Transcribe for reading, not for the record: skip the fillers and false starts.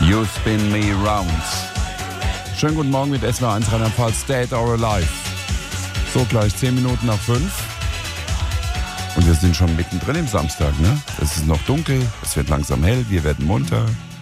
You Spin Me Round. Schönen guten Morgen mit SW1 Rheinland-Pfalz, Dead or Alive. So, gleich 10 Minuten nach 5. Und wir sind schon mittendrin im Samstag, ne? Es ist noch dunkel, es wird langsam hell, wir werden munter.